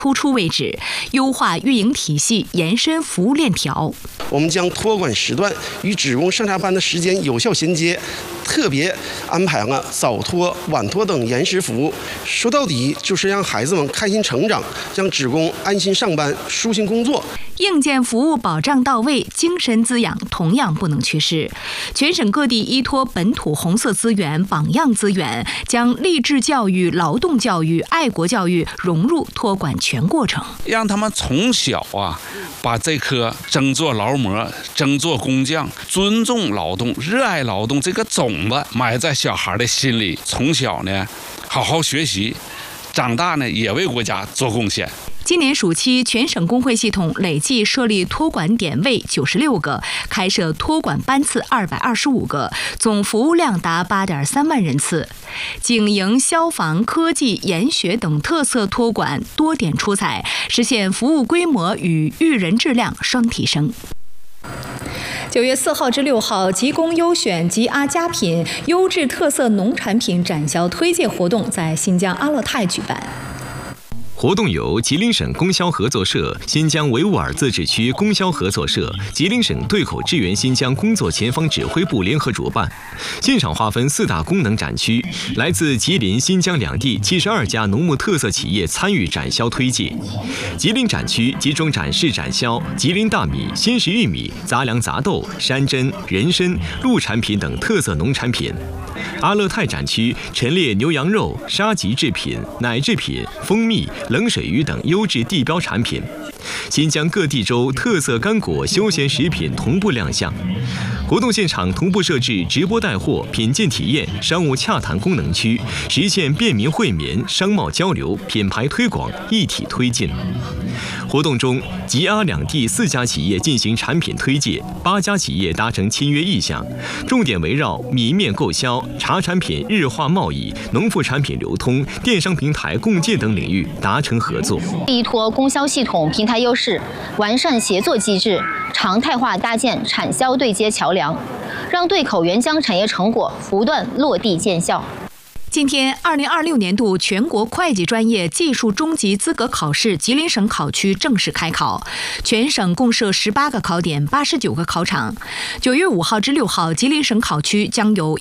突出位置，优化运营体系，延伸服务链条。 我们将托管时段与职工上下班的时间有效衔接，特别安排了早托、晚托等延时服务。说到底，就是让孩子们开心成长，让职工安心上班、舒心工作。 硬件服务保障到位，精神滋养同样不能缺失。全省各地依托本土红色资源、榜样资源，将励志教育、劳动教育、爱国教育融入托管全过程， 让他们从小把这颗争做劳模、争做工匠、尊重劳动、热爱劳动这个种子埋在小孩的心里，从小呢好好学习，长大呢也为国家做贡献。 今年暑期，全省工会系统累计设立托管点位96个，开设托管班次225个，总服务量达8.3万人次。警营、消防、科技、研学等特色托管多点出彩，实现服务规模与育人质量双提升。9月4号至6号，集工优选集阿佳品优质特色农产品展销推介活动在新疆阿勒泰举办。 活动由吉林省供销合作社、新疆维吾尔自治区供销合作社、吉林省对口支援新疆工作前方指挥部联合主办。现场划分4大功能展区，来自吉林、新疆两地72家农牧特色企业参与展销推介。吉林展区集中展示展销吉林大米、新时玉米、杂粮杂豆、山珍、人参、鹿产品等特色农产品。阿勒泰展区陈列牛羊肉、沙棘制品、奶制品、蜂蜜、冷水鱼等优质地标产品。新疆各地州特色干果、休闲食品同步亮相。活动现场同步设置直播带货、品鉴体验、商务洽谈功能区，实现便民惠民、商贸交流、品牌推广一体推进。活动中，吉阿两地4家企业进行产品推介，8家企业达成签约意向，重点围绕米面购销、茶产品日化贸易、农副产品流通、电商平台共建等领域达成合作。 依托供销系统平台优势，完善协作机制，常态化搭建产销对接桥梁，让对口援疆产业成果不断落地见效。 今天，2026年度全国会计专业技术中级资格考试吉林省考区正式开考，全省共设18个考点，89个考场。9月5号至6号，吉林省考区将有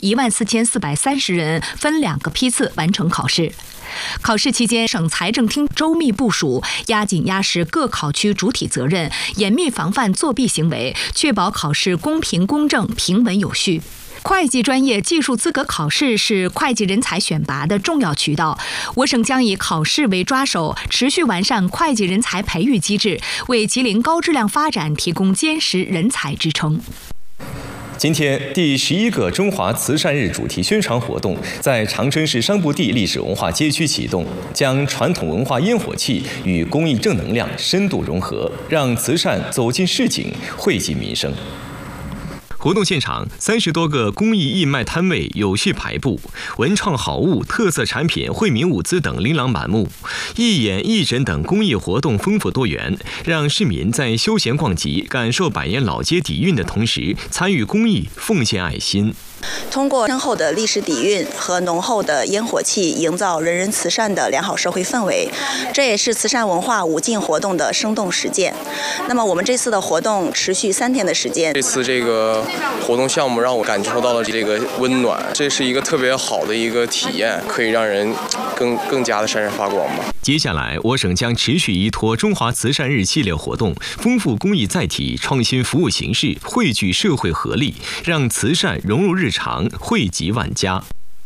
14430人分2个批次完成考试。考试期间，省财政厅周密部署，压紧压实各考区主体责任，严密防范作弊行为，确保考试公平公正、平稳有序。会计专业技术资格考试是会计人才选拔的重要渠道，我省将以考试为抓手，持续完善会计人才培育机制，为吉林高质量发展提供坚实人才支撑。 今天，第11个中华慈善日主题宣传活动在长春市商埠地历史文化街区启动，将传统文化烟火气与公益正能量深度融合，让慈善走进市井，惠及民生。活动现场30多个公益义卖摊位有序排布，文创好物、特色产品、惠民物资等琳琅满目，义演、义诊等公益活动丰富多元，让市民在休闲逛集、感受百年老街底蕴的同时，参与公益、奉献爱心。 通过深厚的历史底蕴和浓厚的烟火气，营造人人慈善的良好社会氛围，这也是慈善文化5进活动的生动实践。那么我们这次的活动持续3天的时间。 这次这个活动项目让我感受到了这个温暖，这是一个特别好的一个体验，可以让人更加的闪闪发光吧。 接下来，我省将持续依托中华慈善日系列活动，丰富公益载体，创新服务形式，汇聚社会合力，让慈善融入日常，惠及万家。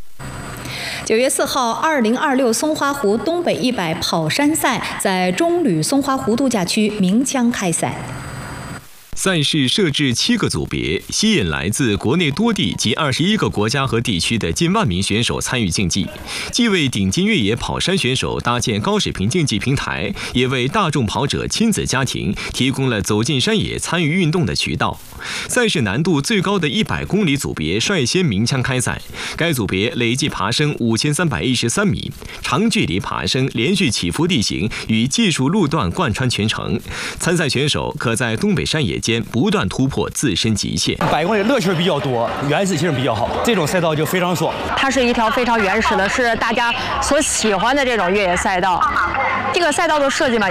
9月4号，2026松花湖东北100跑山赛在中旅松花湖度假区鸣枪开赛。 赛事设置7个组别，吸引来自国内多地及21个国家和地区的近万名选手参与竞技，既为顶尖越野跑山选手搭建高水平竞技平台，也为大众跑者亲子家庭提供了走进山野参与运动的渠道。赛事难度最高的100公里组别率先鸣枪开赛，该组别累计爬升5313米，长距离爬升连续起伏地形与技术路段贯穿全程。参赛选手可在东北山野间不断突破自身极限。 100公里乐趣比较多，原始性比较好，这种赛道就非常爽。 它是一条非常原始的，是大家所喜欢的这种越野赛道。这个赛道的设计嘛，